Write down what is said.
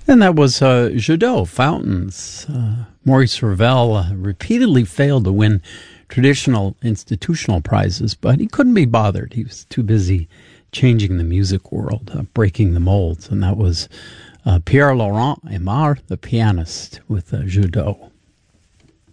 And that was Jadot, Fountains. Maurice Ravel repeatedly failed to win traditional institutional prizes, but he couldn't be bothered. He was too busy changing the music world, breaking the molds. And that was Pierre Laurent Aimard, the pianist, with Jadot.